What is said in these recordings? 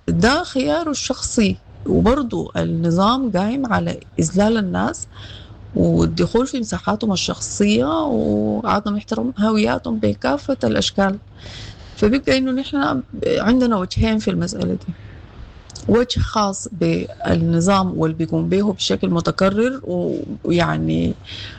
ده خياره الشخصي، وبرضو النظام قايم على إذلال الناس والدخول في مساحاتهم الشخصية وعدم احترام هوياتهم بكافة الأشكال. فبيبقى إنه نحن عندنا وجهين في المسألة دي: وجه خاص بالنظام واللي بيقوم به بشكل متكرر ويعني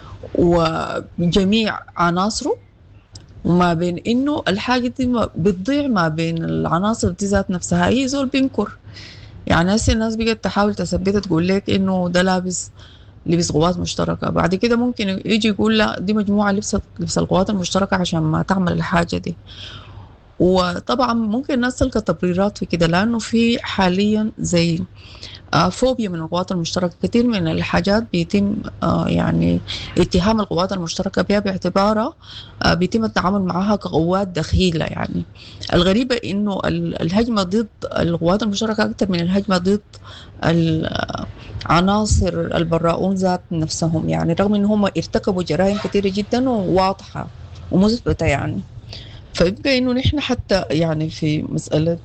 وجميع عناصره، وما بين إنه الحاجة دي بتضيع ما بين العناصر دي ذات نفسها. هي زول بينكر، يعني هسه الناس بقت تحاول تثبت تقول لك إنه ده لابس لبس قوات مشتركة، بعد كده ممكن يجي يقول لا دي مجموعة لبس القوات المشتركة عشان ما تعمل الحاجة دي. وطبعا ممكن الناس تلقى تبريرات في كده، لأنه في حاليا زي فوبيا من القوات المشتركة. كثير من الحاجات بيتم يعني اتهام القوات المشتركة بها باعتبارها بيتم التعامل معها كقوات دخيلة. يعني الغريبة إنه الهجمة ضد القوات المشتركة أكثر من الهجمة ضد عناصر البراؤون ذات نفسهم، يعني رغم إنهم ارتكبوا جرائم كثيرة جدا وواضحة ومثبتة. يعني فيبقى إنه نحن حتى يعني في مسألة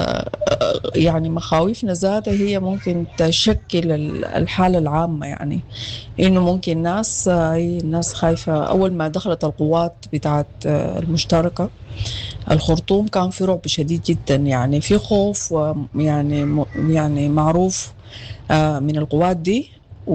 يعني مخاوفنا ذاتها هي ممكن تشكل الحالة العامة. يعني إنه ممكن الناس خايفة. أول ما دخلت القوات بتاعت المشتركة الخرطوم كان في رعب شديد جدا، يعني في خوف يعني معروف من القوات دي.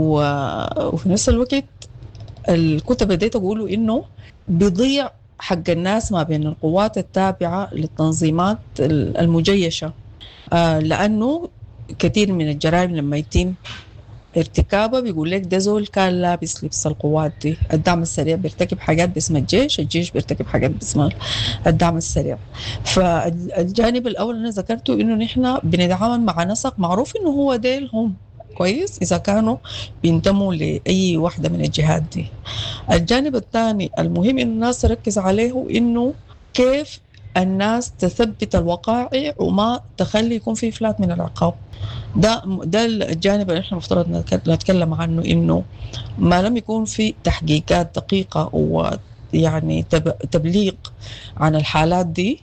وفي نفس الوقت كنت بديت أقوله إنه بيضيع حق الناس ما بين القوات التابعة للتنظيمات المجيشة، لأنه كثير من الجرائم لما يتم ارتكابها بيقول لك ده زول كان لابس لبس القوات دي. الدعم السريع بيرتكب حاجات باسم الجيش بيرتكب حاجات باسم الدعم السريع. فالجانب الأول أنا ذكرته إنه نحن بنتعامل مع نسق معروف إنه هو ديل هم كويس إذا كانوا بينتموا لأي واحدة من الجهات دي. الجانب الثاني المهم إن الناس تركز عليه إنه كيف الناس تثبت الوقائع وما تخلي يكون في إفلات من العقاب. ده الجانب اللي احنا مفترض نتكلم عنه، إنه ما لم يكون في تحقيقات دقيقة ويعني تبليغ عن الحالات دي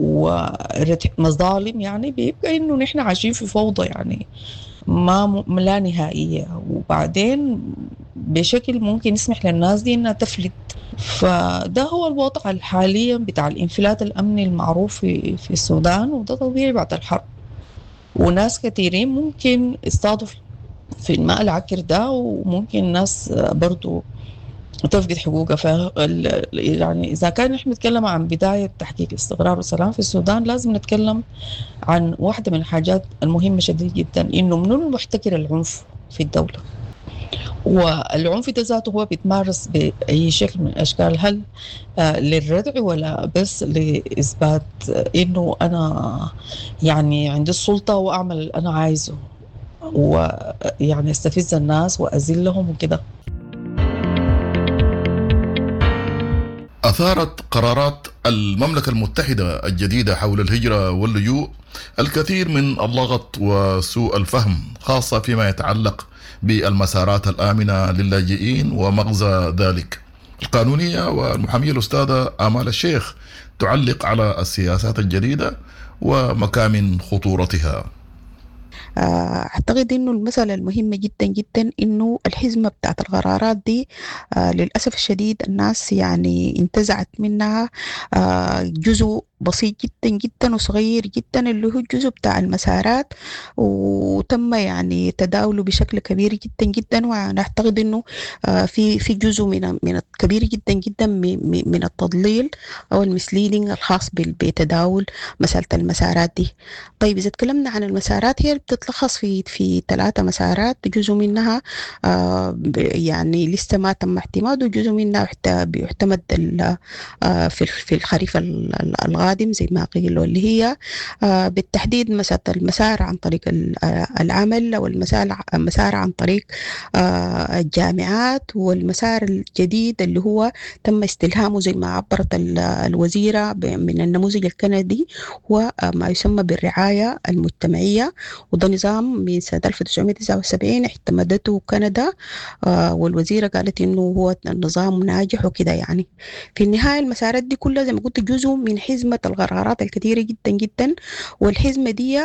ومظالم، يعني بيبقى إنه نحن عايشين في فوضى يعني ما لا نهائية، وبعدين بشكل ممكن يسمح للناس دي انها تفلت. فده هو الوضع حاليا بتاع الانفلات الامني المعروف في السودان، وده طبيعي بعد الحرب. وناس كثيرين ممكن يصطادوا في الماء العكر ده، وممكن ناس برضو تفقد حقوقها. يعني إذا كان نحن نتكلم عن بداية تحقيق استقرار والسلام في السودان، لازم نتكلم عن واحدة من الحاجات المهمة شديد جدا، إنه من المحتكر العنف في الدولة. والعنف ده ذاته هو بيتمارس بأي شكل من الأشكال، هل للردع ولا بس لإثبات إنه أنا يعني عندي السلطة وأعمل اللي أنا عايزه ويعني استفز الناس وأذلهم وكده. أثارت قرارات المملكة المتحدة الجديدة حول الهجرة واللجوء الكثير من اللغط وسوء الفهم، خاصة فيما يتعلق بالمسارات الآمنة للاجئين ومغزى ذلك. القانونية والمحامية الأستاذة آمال الشيخ تعلق على السياسات الجديدة ومكامن خطورتها. أعتقد إنه المسألة المهمة جدا جدا إنه الحزمة بتاعت القرارات دي للأسف الشديد الناس يعني انتزعت منها جزء بسيط جدا جدا وصغير جدا اللي هو الجزء بتاع المسارات، وتم يعني تداوله بشكل كبير جدا جدا. وأنا أعتقد إنه في جزء من كبير جدا جدا من التضليل أو المسليدنج الخاص بتداول مسألة المسارات دي. طيب إذا تكلمنا عن المسارات، هي بتتلخص في 3 مسارات. جزء منها يعني لسه ما تم اعتماده، وجزء منها بيعتمد في الخريف القادم زي ما قيل، واللي هي بالتحديد المسار عن طريق العمل، أو المسار عن طريق الجامعات، والمسار الجديد اللي هو تم استلهامه زي ما عبرت الوزيرة من النموذج الكندي، هو ما يسمى بالرعاية المجتمعية. وده نظام من سنة 1979 اعتمدته كندا، والوزيرة قالت إنه هو نظام ناجح وكده. يعني في النهاية المسارات دي كلها زي ما قلت جزء من حزمة القرارات الكثيرة جدا جدا، والحزمة دي